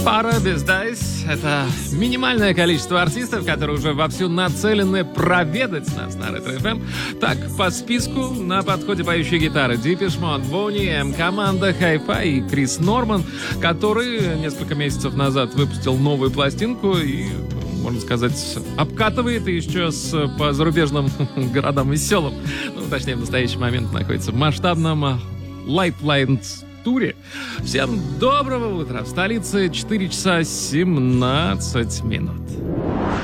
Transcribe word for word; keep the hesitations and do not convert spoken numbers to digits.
Paradise — это минимальное количество артистов, которые уже вовсю нацелены проведать нас на Ретро эф эм. Так, по списку на подходе поющие гитары Depeche Mode, Boney эм, команда Hi-Fi и Крис Норман, который несколько месяцев назад выпустил новую пластинку и, можно сказать, обкатывает и еще с, по зарубежным городам и селам. Ну, точнее, в настоящий момент находится в масштабном Lightline туре. Всем доброго утра. В столице четыре часа семнадцать минут.